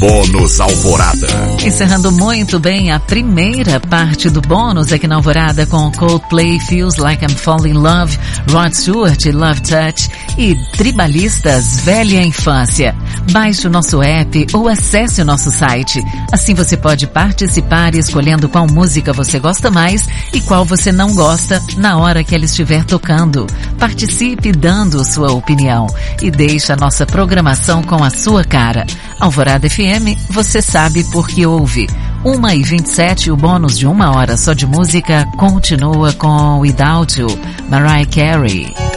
Bônus Alvorada. Encerrando muito bem a primeira parte do bônus aqui na Alvorada com Coldplay, Feels Like I'm Falling in Love, Rod Stewart, Love Touch e Tribalistas, Velha Infância. Baixe o nosso app ou acesse o nosso site. Assim você pode participar escolhendo qual música você gosta mais e qual você não gosta na hora que ela estiver tocando. Participe dando sua opinião e deixe a nossa programação com a sua cara. Alvorada FM, você sabe por que ouve. 1h27, o bônus de 1 hora só de música continua com Without You, Mariah Carey.